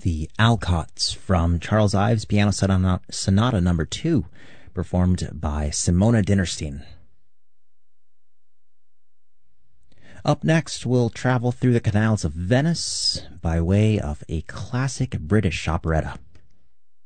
the Alcotts from Charles Ives Piano Sonata No. 2, performed by Simona Dinnerstein. Up next, we'll travel through the canals of Venice by way of a classic British operetta.